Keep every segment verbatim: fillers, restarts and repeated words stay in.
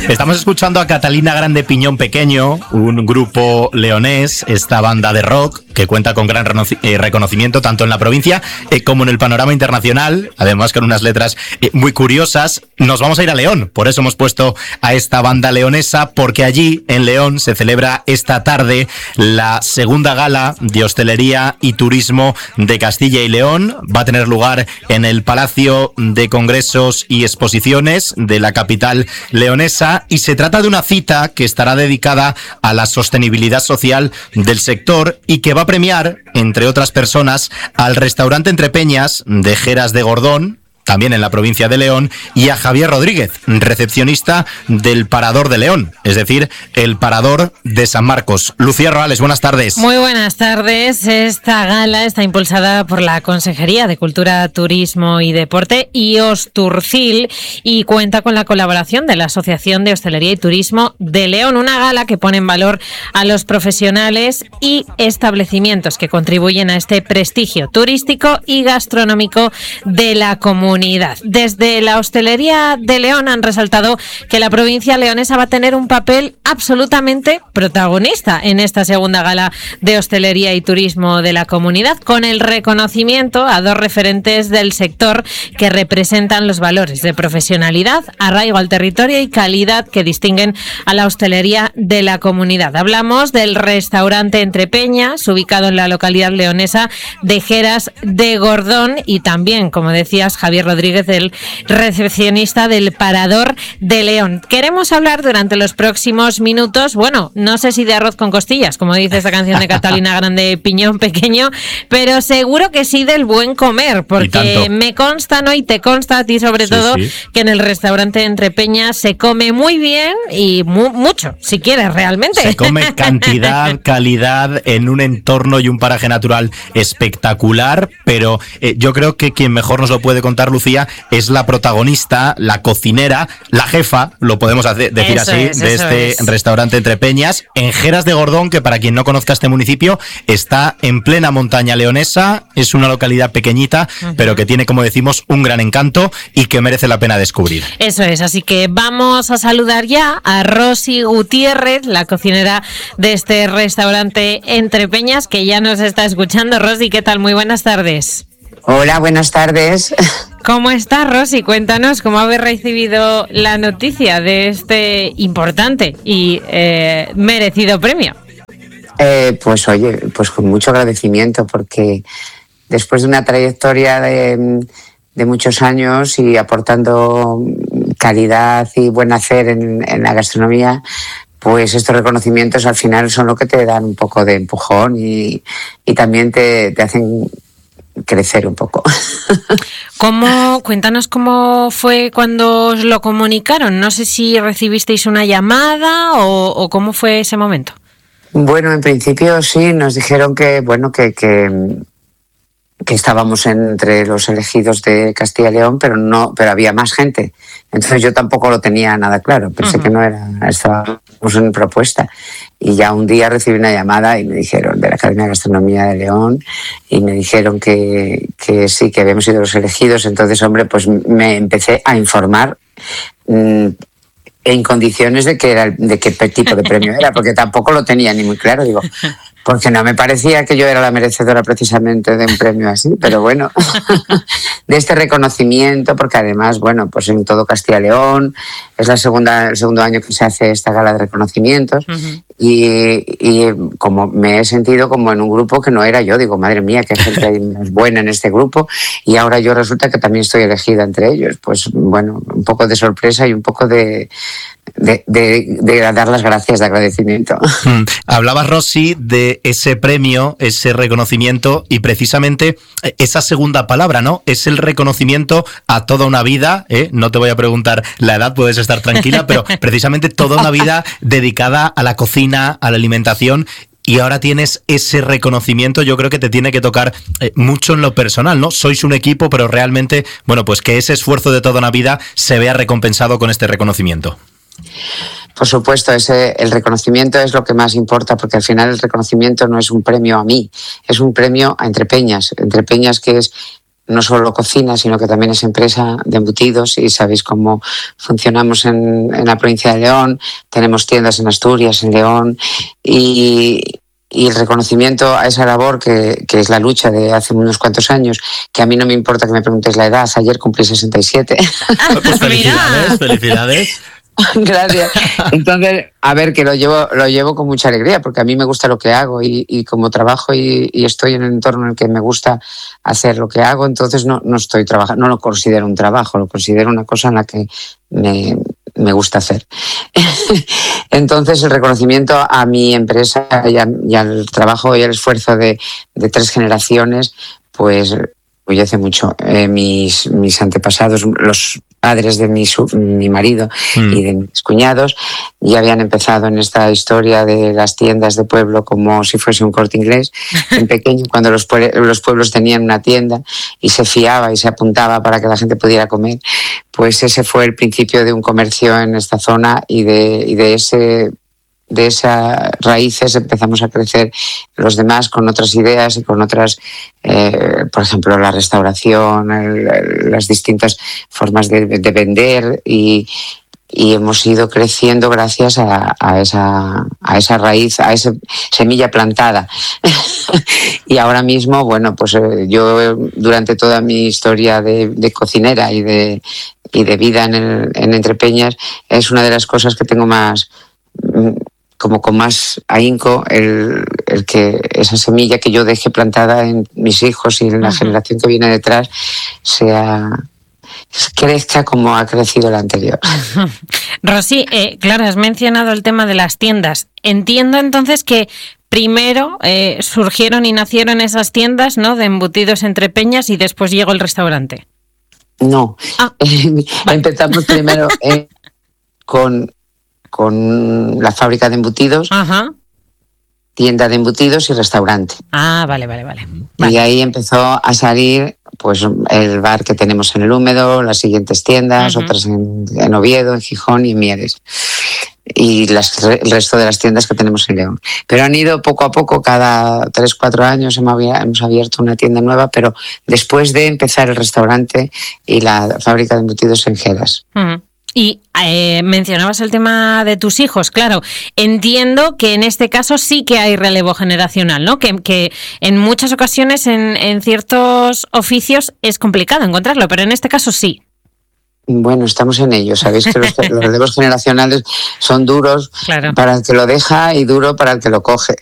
Estamos escuchando a Catalina Grande Piñón Pequeño, un grupo leonés, esta banda de rock que cuenta con gran reno- eh, reconocimiento tanto en la provincia eh, como en el panorama internacional, además con unas letras eh, muy curiosas. Nos vamos a ir a León, por eso hemos puesto a esta banda leonesa, porque allí en León se celebra esta tarde la segunda gala de hostelería y turismo de Castilla y León. Va a tener lugar en el Palacio de Congresos y Exposiciones de la capital leonesa y se trata de una cita que estará dedicada a la sostenibilidad social del sector y que va a premiar, entre otras personas, al restaurante Entre Peñas de Jeras de Gordón, también en la provincia de León, y a Javier Rodríguez, recepcionista del Parador de León, es decir, el Parador de San Marcos. Lucía Roales, buenas tardes. Muy buenas tardes. Esta gala está impulsada por la Consejería de Cultura, Turismo y Deporte y Osturcil y cuenta con la colaboración de la Asociación de Hostelería y Turismo de León, una gala que pone en valor a los profesionales y establecimientos que contribuyen a este prestigio turístico y gastronómico de la comunidad. Desde la hostelería de León han resaltado que la provincia leonesa va a tener un papel absolutamente protagonista en esta segunda gala de hostelería y turismo de la comunidad, con el reconocimiento a dos referentes del sector que representan los valores de profesionalidad, arraigo al territorio y calidad que distinguen a la hostelería de la comunidad. Hablamos del restaurante Entre Peñas, ubicado en la localidad leonesa de Jeras de Gordón, y también, como decías, Javier Rodríguez, el recepcionista del Parador de León. Queremos hablar durante los próximos minutos, bueno, no sé si de arroz con costillas, como dice esta canción de Catalina Grande Piñón Pequeño, pero seguro que sí del buen comer, porque me consta, ¿no? Y te consta a ti sobre sí, todo, sí. que en el restaurante Entre Peñas se come muy bien y mu- mucho, si quieres, realmente. Se come cantidad, calidad, en un entorno y un paraje natural espectacular, pero eh, yo creo que quien mejor nos lo puede contar, Lucía, es la protagonista, la cocinera, la jefa, lo podemos hacer, decir eso así, es, de este es. restaurante Entre Peñas, en Jeras de Gordón, que para quien no conozca este municipio, está en plena montaña leonesa, es una localidad pequeñita, uh-huh. pero que tiene, como decimos, un gran encanto y que merece la pena descubrir. Eso es, así que vamos a saludar ya a Rosy Gutiérrez, la cocinera de este restaurante Entre Peñas, que ya nos está escuchando. Rosy, ¿qué tal? Muy buenas tardes. Hola, buenas tardes. ¿Cómo estás, Rosy? Cuéntanos cómo habéis recibido la noticia de este importante y eh, merecido premio. Eh, pues oye, pues con mucho agradecimiento, porque después de una trayectoria de, de muchos años y aportando calidad y buen hacer en, en la gastronomía, pues estos reconocimientos al final son lo que te dan un poco de empujón y, y también te, te hacen crecer un poco. ¿Cómo? Cuéntanos cómo fue cuando os lo comunicaron. No sé si recibisteis una llamada o, o cómo fue ese momento. Bueno, en principio sí, nos dijeron que bueno que, que, que estábamos entre los elegidos de Castilla y León, pero no, pero había más gente. Entonces yo tampoco lo tenía nada claro. Pensé uh-huh. que no era, estábamos en propuesta. Y ya un día recibí una llamada y me dijeron de la Academia de Gastronomía de León y me dijeron que, que sí, que habíamos sido los elegidos. Entonces, hombre, pues me empecé a informar mmm, en condiciones de que era, de qué tipo de premio era, porque tampoco lo tenía ni muy claro. Digo, porque no me parecía que yo era la merecedora precisamente de un premio así, pero bueno, de este reconocimiento, porque además, bueno, pues en todo Castilla y León es la segunda, el segundo año que se hace esta gala de reconocimientos. Uh-huh. y, y como me he sentido como en un grupo que no era yo, digo, madre mía, qué gente hay más buena en este grupo, y ahora yo resulta que también estoy elegida entre ellos. Pues bueno, un poco de sorpresa y un poco de... De, de, de dar las gracias, de agradecimiento. Mm. Hablabas, Rosy, de ese premio, ese reconocimiento, y precisamente esa segunda palabra, ¿no? Es el reconocimiento a toda una vida, ¿eh? No te voy a preguntar la edad, puedes estar tranquila, pero precisamente toda una vida dedicada a la cocina, a la alimentación. Y ahora tienes ese reconocimiento, yo creo que te tiene que tocar eh, mucho en lo personal, ¿no? Sois un equipo, pero realmente, bueno, pues que ese esfuerzo de toda una vida se vea recompensado con este reconocimiento. Por supuesto, ese, el reconocimiento es lo que más importa, porque al final el reconocimiento no es un premio a mí, es un premio a Entre Peñas. Entre Peñas, que es no solo cocina, sino que también es empresa de embutidos, y sabéis cómo funcionamos en, en la provincia de León. Tenemos tiendas en Asturias, en León, y, y el reconocimiento a esa labor que, que es la lucha de hace unos cuantos años, que a mí no me importa que me preguntéis la edad, ayer cumplí sesenta y siete. Pues felicidades, felicidades. Gracias. Entonces, a ver, que lo llevo lo llevo con mucha alegría, porque a mí me gusta lo que hago, y, y como trabajo y, y estoy en un entorno en el que me gusta hacer lo que hago, entonces no, no estoy trabajando, no lo considero un trabajo, lo considero una cosa en la que me, me gusta hacer. Entonces, el reconocimiento a mi empresa y, a, y al trabajo y al esfuerzo de, de tres generaciones, pues orgullece mucho. Eh, mis, mis antepasados, los padres de mi, mi marido mm. y de mis cuñados, ya habían empezado en esta historia de las tiendas de pueblo como si fuese un Corte Inglés, en pequeño, cuando los, los pueblos tenían una tienda y se fiaba y se apuntaba para que la gente pudiera comer. Pues ese fue el principio de un comercio en esta zona, y de, y de ese... de esas raíces empezamos a crecer los demás con otras ideas y con otras, eh, por ejemplo, la restauración, el, el, las distintas formas de, de vender, y, y hemos ido creciendo gracias a, a, esa, a esa raíz, a esa semilla plantada. Y ahora mismo, bueno, pues eh, yo durante toda mi historia de, de cocinera y de, y de vida en, el, en Entrepeñas, es una de las cosas que tengo más... como con más ahínco, el, el que esa semilla que yo dejé plantada en mis hijos y en la uh-huh. generación que viene detrás sea crezca como ha crecido la anterior. Uh-huh. Rosy, eh, claro, has mencionado el tema de las tiendas. Entiendo entonces que primero eh, surgieron y nacieron esas tiendas, ¿no?, de embutidos Entrepeñas, y después llegó el restaurante. No, ah. Empezamos primero eh, con... con la fábrica de embutidos, Ajá. tienda de embutidos y restaurante. Ah, vale, vale, vale. Y vale. ahí empezó a salir pues el bar que tenemos en el Húmedo, las siguientes tiendas, uh-huh. otras en, en Oviedo, en Gijón y en Mieres. Y las, el resto de las tiendas que tenemos en León. Pero han ido poco a poco, cada tres, cuatro años hemos abierto una tienda nueva, pero después de empezar el restaurante y la fábrica de embutidos en Geras. Uh-huh. Y eh, mencionabas el tema de tus hijos, claro. Entiendo que en este caso sí que hay relevo generacional, ¿no? Que, que en muchas ocasiones en, en ciertos oficios es complicado encontrarlo, pero en este caso sí. Bueno, estamos en ello. Sabéis que los, los relevos generacionales son duros claro. para el que lo deja y duro para el que lo coge.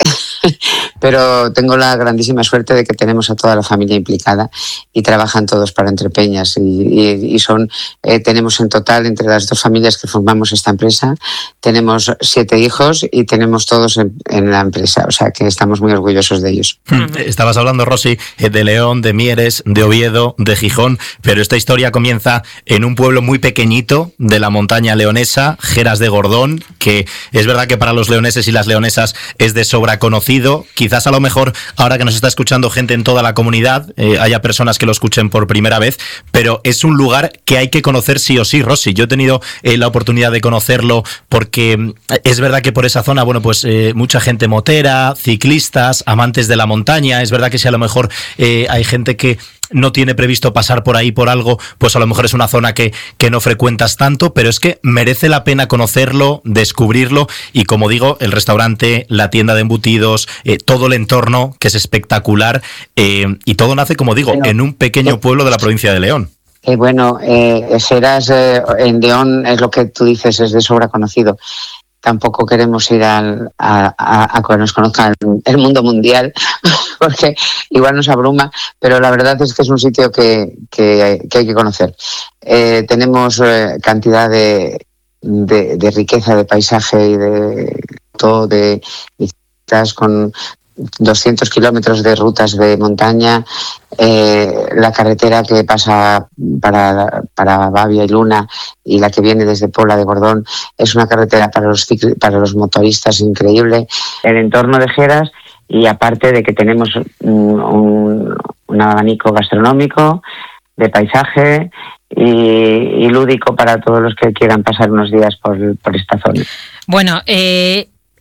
Pero tengo la grandísima suerte de que tenemos a toda la familia implicada y trabajan todos para Entrepeñas. Y, y, y son eh, tenemos en total, entre las dos familias que formamos esta empresa, tenemos siete hijos y tenemos todos en, en la empresa. O sea que estamos muy orgullosos de ellos. Estabas hablando, Rosy, de León, de Mieres, de Oviedo, de Gijón, pero esta historia comienza en un pueblo muy pequeñito de la montaña leonesa, Geras de Gordón, que es verdad que para los leoneses y las leonesas es de sobra conocido. Quizás a lo mejor ahora que nos está escuchando gente en toda la comunidad, eh, haya personas que lo escuchen por primera vez, pero es un lugar que hay que conocer sí o sí, Rosy. Yo he tenido eh, la oportunidad de conocerlo porque es verdad que por esa zona, bueno, pues eh, mucha gente motera, ciclistas, amantes de la montaña. Es verdad que si a lo mejor eh, hay gente que no tiene previsto pasar por ahí por algo, pues a lo mejor es una zona que, que no frecuentas tanto, pero es que merece la pena conocerlo, descubrirlo, y como digo, el restaurante, la tienda de embutidos, eh, todo el entorno, que es espectacular, eh, y todo nace, como digo, bueno, en un pequeño pueblo de la provincia de León. Eh, bueno, eh, Geras eh, en León es lo que tú dices, es de sobra conocido. Tampoco queremos ir al, a, a, a que nos conozca el, el mundo mundial, porque igual nos abruma, pero la verdad es que es un sitio que, que, que hay que conocer. Eh, tenemos eh, cantidad de, de, de riqueza de paisaje y de todo, de visitas con doscientos kilómetros de rutas de montaña, eh, la carretera que pasa para, para Bavia y Luna y la que viene desde Pola de Gordón es una carretera para los, cicl- para los motoristas increíble. El entorno de Geras, y aparte de que tenemos un, un, un abanico gastronómico, de paisaje y, y lúdico para todos los que quieran pasar unos días por, por esta zona. Bueno, eh...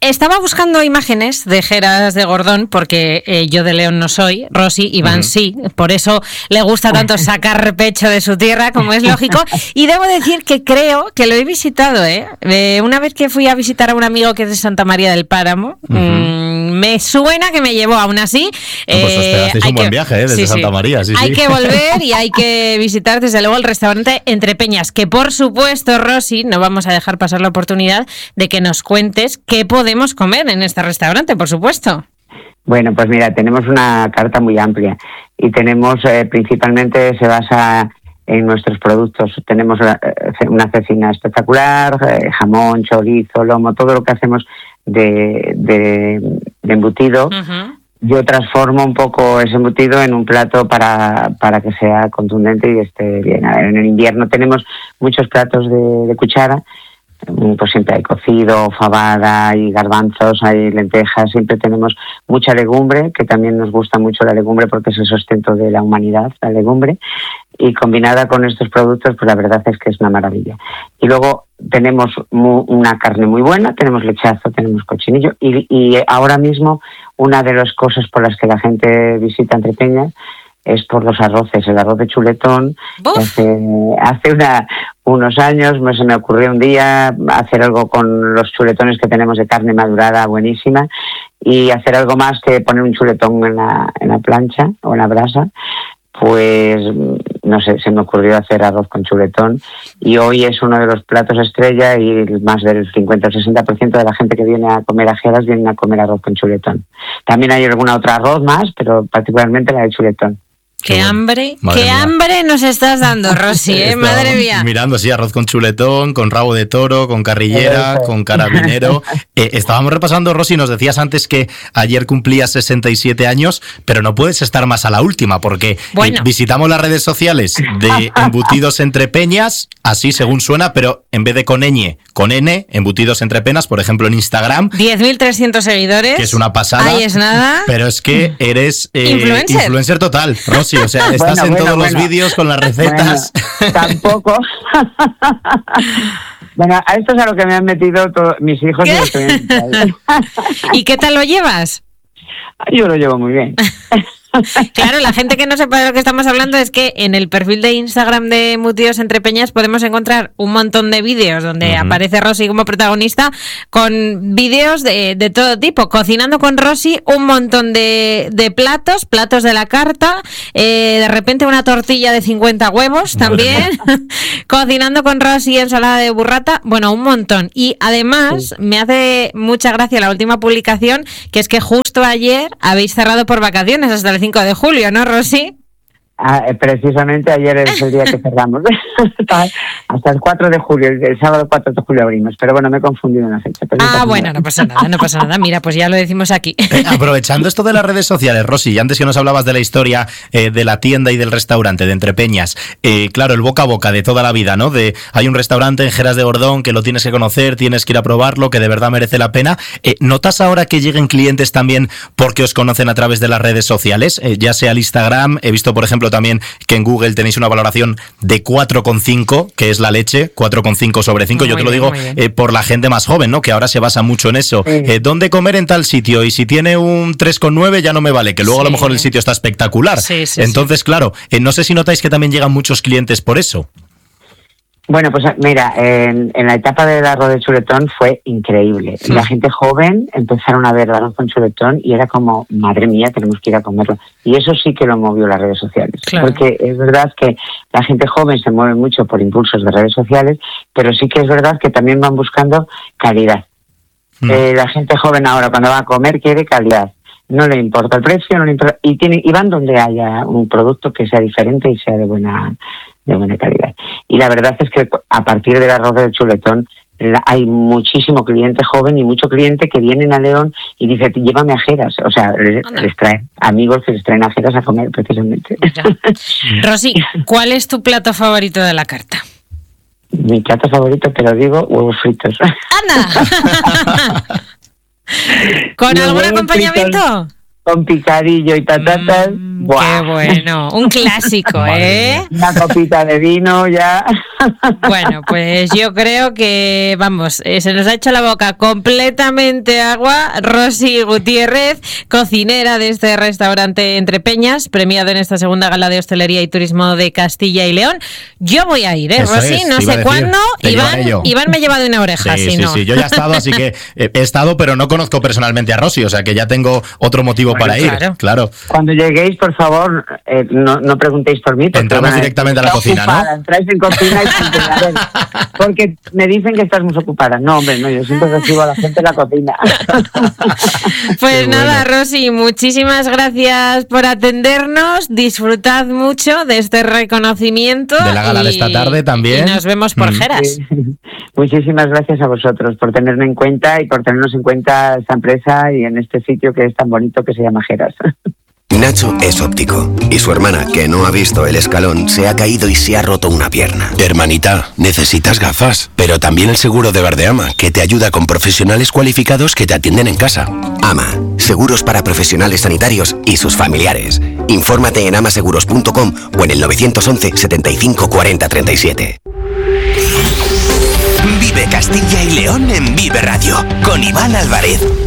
estaba buscando imágenes de jeras de Gordón, porque eh, yo de León no soy, Rosy, Iván uh-huh. sí, por eso le gusta tanto sacar pecho de su tierra, como es lógico, y debo decir que creo que lo he visitado, ¿eh? eh una vez que fui a visitar a un amigo que es de Santa María del Páramo, uh-huh. mmm, me suena que me llevó, aún así... Eh, no, pues te haces un buen que, viaje, ¿eh? Desde sí, Santa María, sí, Hay sí. que volver y hay que visitar desde luego el restaurante Entre Peñas, que por supuesto, Rosy, no vamos a dejar pasar la oportunidad de que nos cuentes qué podemos comer en este restaurante, por supuesto. Bueno, pues mira, tenemos una carta muy amplia y tenemos, eh, principalmente se basa en nuestros productos. Tenemos eh, una cecina espectacular, eh, jamón, chorizo, lomo, todo lo que hacemos de, de, de embutido. Uh-huh. Yo transformo un poco ese embutido en un plato para, para que sea contundente y esté bien. A ver, en el invierno tenemos muchos platos de, de cuchara, pues siempre hay cocido, fabada, hay garbanzos, hay lentejas, siempre tenemos mucha legumbre, que también nos gusta mucho la legumbre porque es el sustento de la humanidad, la legumbre, y combinada con estos productos, pues la verdad es que es una maravilla. Y luego tenemos mu- una carne muy buena, tenemos lechazo, tenemos cochinillo, y, y ahora mismo una de las cosas por las que la gente visita Entre Peñas es por los arroces, el arroz de chuletón. Hace, hace una, unos años me, se me ocurrió un día hacer algo con los chuletones que tenemos de carne madurada buenísima y hacer algo más que poner un chuletón en la, en la plancha o en la brasa. Pues, no sé, se me ocurrió hacer arroz con chuletón y hoy es uno de los platos estrella y más del cincuenta o sesenta por ciento de la gente que viene a comer a Jeras viene a comer arroz con chuletón. También hay alguna otra arroz más, pero particularmente la de chuletón. Qué, qué hambre, Madre qué mía. hambre nos estás dando, Rosy, ¿eh? Madre mía. Mirando así, arroz con chuletón, con rabo de toro, con carrillera, con carabinero. Eh, estábamos repasando, Rosy, nos decías antes que ayer cumplías sesenta y siete años, pero no puedes estar más a la última, porque bueno. eh, visitamos las redes sociales de Embutidos Entre Peñas, así según suena, pero en vez de con ñ, con N, Embutidos Entre Peñas, por ejemplo en Instagram. diez mil trescientos seguidores. Que es una pasada. Ahí es nada. Pero es que eres eh, influencer. influencer total, Rosy. O sea, estás bueno, en bueno, todos bueno. los vídeos con las recetas. Bueno, tampoco. Bueno, a esto es a lo que me han metido todos mis hijos. Y, ¿Y qué tal lo llevas? Yo lo llevo muy bien. Claro, la gente que no sepa de lo que estamos hablando es que en el perfil de Instagram de Embutidos Entre Peñas podemos encontrar un montón de vídeos donde uh-huh. aparece Rosy como protagonista, con vídeos de, de todo tipo, cocinando con Rosy, un montón de, de platos, platos de la carta, eh, de repente una tortilla de cincuenta huevos también, cocinando con Rosy, ensalada de burrata, bueno, un montón. Y además sí. me hace mucha gracia la última publicación, que es que justo ayer habéis cerrado por vacaciones hasta el cinco de julio, ¿no, Rosy? Ah, precisamente ayer es el día que cerramos. Hasta el cuatro de julio, el sábado cuatro de julio abrimos, pero bueno, me he confundido en la fecha. Ah, no bueno, nada. no pasa nada, no pasa nada. Mira, pues ya lo decimos aquí. Eh, aprovechando esto de las redes sociales, Rosy, antes que nos hablabas de la historia eh, de la tienda y del restaurante de Entre Peñas, eh, claro, el boca a boca de toda la vida, ¿no? De hay un restaurante en Jeras de Gordón que lo tienes que conocer, tienes que ir a probarlo, que de verdad merece la pena. Eh, ¿Notas ahora que lleguen clientes también porque os conocen a través de las redes sociales? Eh, ya sea el Instagram, he visto, por ejemplo, también que en Google tenéis una valoración de cuatro coma cinco, que es la leche, cuatro coma cinco sobre cinco. Muy Yo te bien, lo digo eh, por la gente más joven, ¿no? Que ahora se basa mucho en eso. Sí. Eh, ¿Dónde comer en tal sitio? Y si tiene un tres coma nueve ya no me vale, que luego sí. a lo mejor el sitio está espectacular. Sí, sí, Entonces, sí. claro, eh, no sé si notáis que también llegan muchos clientes por eso. Bueno, pues mira, en, en la etapa del arroz de chuletón fue increíble. Sí. La gente joven empezaron a ver el arroz con chuletón y era como, madre mía, tenemos que ir a comerlo. Y eso sí que lo movió las redes sociales. Claro. Porque es verdad que la gente joven se mueve mucho por impulsos de redes sociales, pero sí que es verdad que también van buscando calidad. Mm. Eh, la gente joven ahora cuando va a comer quiere calidad. No le importa el precio, no le importa, y, tiene, y van donde haya un producto que sea diferente y sea de buena de buena calidad. Y la verdad es que a partir del arroz del chuletón hay muchísimo cliente joven y mucho cliente que vienen a León y dice, llévame a Jeras. O sea, les, les traen amigos que les traen a Jeras a comer precisamente. Rosy, ¿cuál es tu plato favorito de la carta? Mi plato favorito, te lo digo, huevos fritos. ¡Anda! ¿Con algún acompañamiento? Con picadillo y patatas, mm. Qué bueno, un clásico, ¿eh? Una copita de vino ya. Bueno, pues yo creo que, vamos, eh, se nos ha hecho la boca completamente agua. Rosy Gutiérrez, cocinera de este restaurante Entre Peñas, premiado en esta segunda gala de hostelería y turismo de Castilla y León. Yo voy a ir, ¿eh, Eso Rosy? es, no sé cuándo. Iván, Iván me lleva de una oreja, sí, si sí, no. Sí, yo ya he estado, así que he estado, pero no conozco personalmente a Rosy, o sea que ya tengo otro motivo bueno, para ir. Claro. claro. Cuando lleguéis, por favor, eh, no, no preguntéis por mí. Entramos bueno, directamente a la cocina, ocupada, ¿no? Entráis en cocina y a ver, porque me dicen que estás muy ocupada. No, hombre, no, yo siempre recibo a la gente en la cocina. Pues Qué nada, bueno. Rosy, muchísimas gracias por atendernos. Disfrutad mucho de este reconocimiento. De la gala y, de esta tarde también. Y nos vemos por mm. Geras. Sí. Muchísimas gracias a vosotros por tenerme en cuenta y por tenernos en cuenta esta empresa y en este sitio que es tan bonito que se llama Geras. Nacho es óptico y su hermana, que no ha visto el escalón, se ha caído y se ha roto una pierna. Hermanita, necesitas gafas, pero también el seguro de Verdeama, que te ayuda con profesionales cualificados que te atienden en casa. AMA, seguros para profesionales sanitarios y sus familiares. Infórmate en amaseguros punto com o en el nueve once, setenta y cinco, cuarenta, treinta y siete. Vive Castilla y León en Vive Radio, con Iván Álvarez.